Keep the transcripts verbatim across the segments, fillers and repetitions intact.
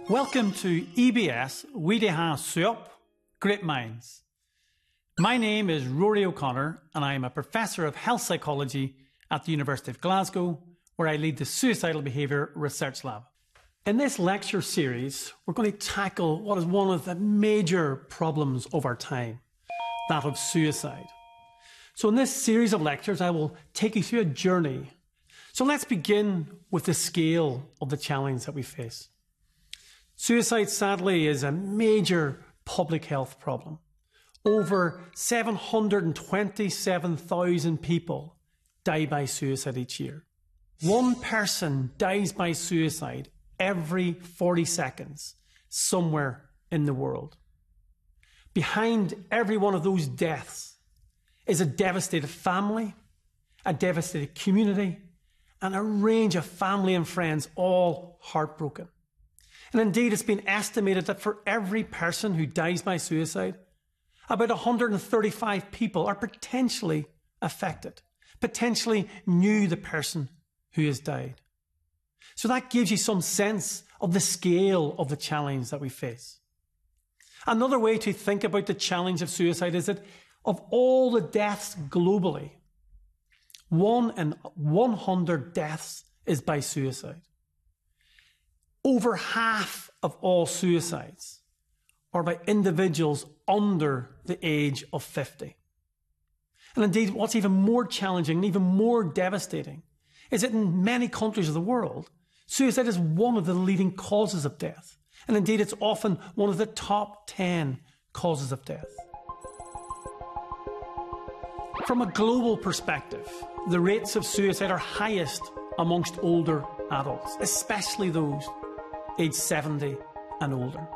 Welcome to E B S Wideha Suop Great Minds. My name is Rory O'Connor and I am a Professor of Health Psychology at the University of Glasgow, where I lead the Suicidal Behaviour Research Lab. In this lecture series, we're going to tackle what is one of the major problems of our time, that of suicide. So in this series of lectures, I will take you through a journey. So let's begin with the scale of the challenge that we face. Suicide, sadly, is a major public health problem. Over seven hundred twenty-seven thousand people die by suicide each year. One person dies by suicide every forty seconds somewhere in the world. Behind every one of those deaths is a devastated family, a devastated community, and a range of family and friends, all heartbroken. And indeed, it's been estimated that for every person who dies by suicide, about one hundred thirty-five people are potentially affected, potentially knew the person who has died. So that gives you some sense of the scale of the challenge that we face. Another way to think about the challenge of suicide is that of all the deaths globally, one in one hundred deaths is by suicide. Over half of all suicides are by individuals under the age of fifty. And indeed, what's even more challenging and even more devastating is that in many countries of the world, suicide is one of the leading causes of death. And indeed, it's often one of the top ten causes of death. From a global perspective, the rates of suicide are highest amongst older adults, especially those aged seventy and older.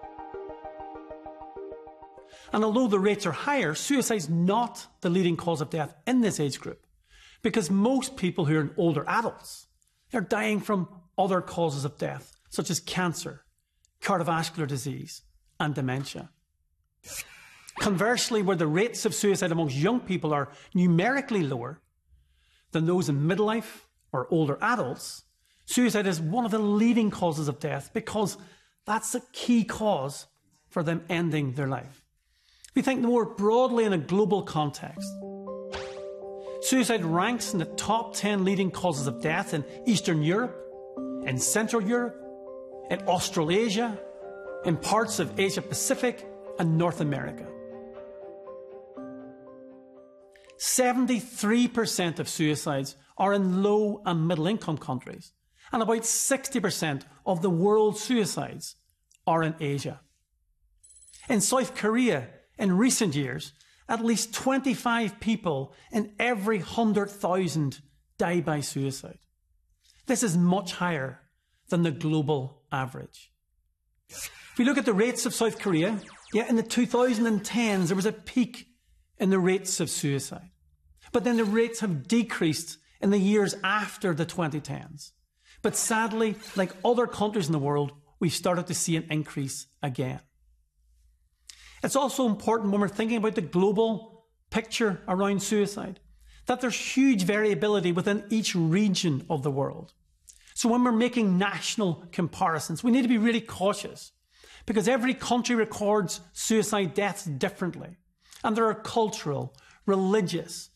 And although the rates are higher, suicide is not the leading cause of death in this age group, because most people who are older adults are dying from other causes of death, such as cancer, cardiovascular disease, and dementia. Conversely, where the rates of suicide amongst young people are numerically lower than those in midlife or older adults, suicide is one of the leading causes of death because that's the key cause for them ending their life. If we think more broadly in a global context, suicide ranks in the top ten leading causes of death in Eastern Europe, in Central Europe, in Australasia, in parts of Asia Pacific and North America. seventy-three percent of suicides are in low and middle income countries, and about sixty percent of the world's suicides are in Asia. In South Korea, in recent years, at least twenty-five people in every one hundred thousand die by suicide. This is much higher than the global average. If we look at the rates of South Korea, yeah, in the two thousand tens there was a peak in the rates of suicide. But then the rates have decreased in the years after the twenty tens. But sadly, like other countries in the world, we've started to see an increase again. It's also important when we're thinking about the global picture around suicide, that there's huge variability within each region of the world. So when we're making national comparisons, we need to be really cautious because every country records suicide deaths differently. And there are cultural, religious,